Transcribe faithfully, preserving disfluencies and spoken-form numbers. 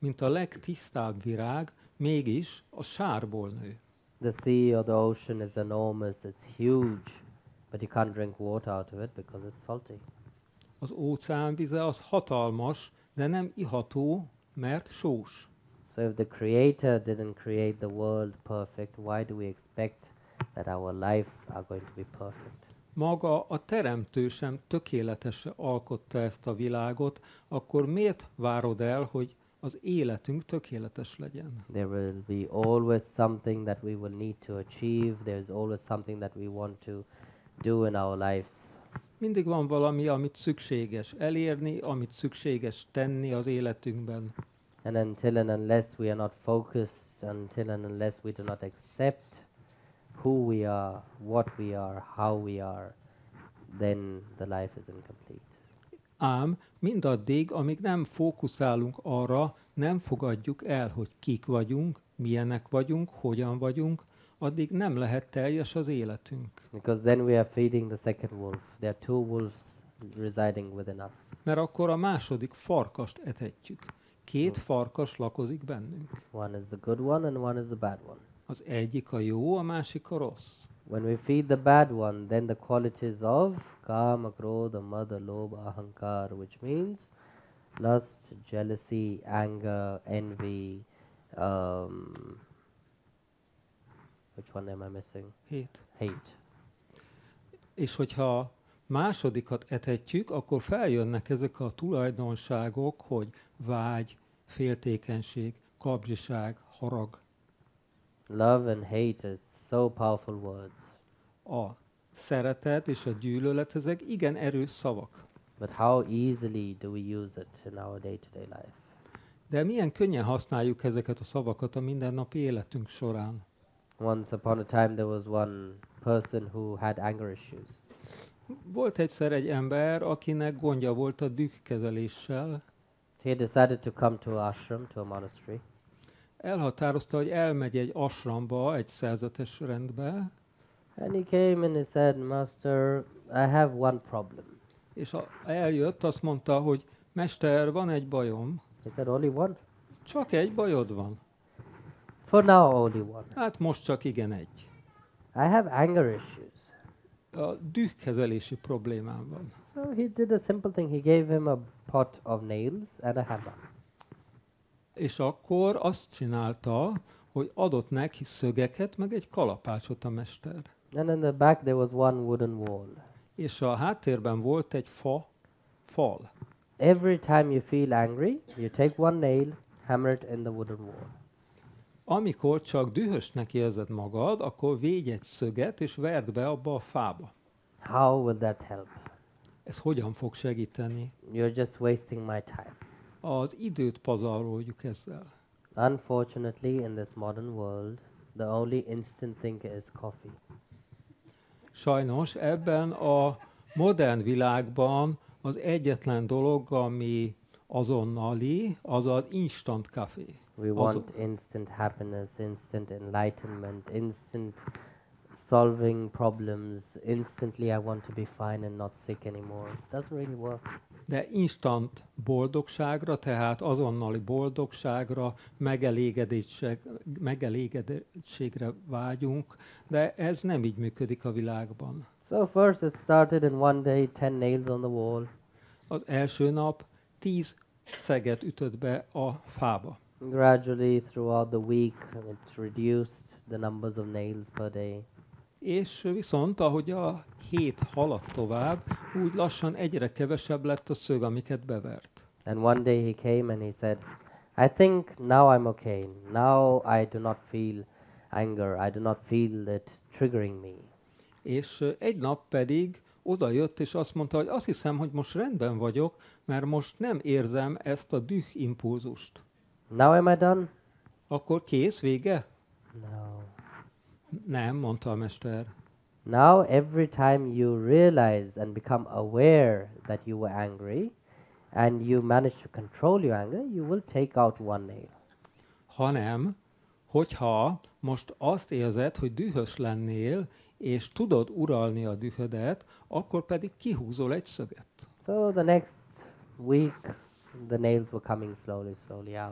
mint a legtisztább virág, mégis a sárból nő. The sea or the ocean is enormous, it's huge, but you can't drink water out of it because it's salty. Az óceán vize az hatalmas, de nem iható, mert sós. So if the Creator didn't create the world perfect, why do we expect that our lives are going to be perfect? Maga a teremtő sem tökéletesen alkotta ezt a világot, akkor miért várod el, hogy az életünk tökéletes legyen? There will be always something that we will need to achieve. There's always something that we want to do in our lives. Mindig van valami, amit szükséges elérni, amit szükséges tenni az életünkben. And until and unless we are not focused, until and unless we do not accept who we are, what we are, how we are, then the life is incomplete. Ám mindaddig, amíg nem fókuszálunk arra, nem fogadjuk el, hogy kik vagyunk, milyenek vagyunk, hogyan vagyunk, addig nem lehet teljes az életünk. Because then we are feeding the second wolf. There are two wolves residing within us. Mert akkor a második farkast etetjük. Két farkas lakozik bennünk. One is the good one and one is the bad one. Az egyik a jó, a másik a rossz. When we feed the bad one, then the qualities of kama, krodha, mada, lobha, ahankar, which means lust, jealousy, anger, envy, um, which one am I missing? Hét. Hate. És hogyha másodikat etetjük, akkor feljönnek ezek a tulajdonságok, hogy vágy, féltékenység, kapzsiság, harag. Love and hate, it's so powerful words. A szeretet és a gyűlölet, ezek igen erős szavak. But how easily do we use it in our day-to-day life? De milyen könnyen használjuk ezeket a szavakat a mindennapi életünk során. Once upon a time there was one person who had anger issues. Volt egyszer egy ember, akinek gondja volt a dühkezeléssel. He decided to come to ashram, to a monastery. Elhatározta, hogy elmegy egy asramba, egy szerzetes rendbe, And he came and he said, Master, I have one problem. és a, eljött, azt mondta, hogy Mester, van egy bajom. He said, only one? Csak egy bajod van. For now, only one. Hát most csak igen egy. I have anger issues. A dühkezelési problémám van. So he did a simple thing. He gave him a pot of nails and a hammer. És akkor azt csinálta, hogy adott neki szögeket, meg egy kalapácsot a mester. And in the back there was one wooden wall. És a háttérben volt egy fa, fal. Every time you feel angry, you take one nail, hammer it in the wooden wall. Amikor csak dühösnek érzed magad, akkor védj egy szöget, és verd be abba a fába. How will that help? Ez hogyan fog segíteni? You're just wasting my time. Az időt pazaroljuk ezzel. Unfortunately, in this modern world, the only instant thing is coffee. Sajnos ebben a modern világban az egyetlen dolog, ami azonnali, az az instant café. We Azon- want instant happiness, instant enlightenment, instant solving problems. Instantly, I want to be fine and not sick anymore. Doesn't really work. De instant boldogságra, tehát azonnali boldogságra, megelégedétség, megelégedettségre vágyunk, de ez nem így működik a világban. So first it started in one day, ten nails on the wall. Az első nap tíz szeget ütött be a fába. Gradually, throughout the week, it reduced the numbers of nails per day. És viszont, ahogy a hét haladt tovább, úgy lassan egyre kevesebb lett a szög, amiket bevert. And one day he came and he said, I think now I'm okay. Now I do not feel anger. I do not feel it triggering me. És ö, egy nap pedig oda jött, és azt mondta, hogy azt hiszem, hogy most rendben vagyok, mert most nem érzem ezt a düh impulzust. Now am I done? Akkor kész, vége? No. Nem, mondta a mester. Now every time you realize and become aware that you were angry and you manage to control your anger, you will take out one nail. Hanem, hogyha most azt érzed, hogy dühös lennél, és tudod uralni a dühödet, akkor pedig kihúzol egy szöget. So the next week, the nails were coming slowly, slowly out.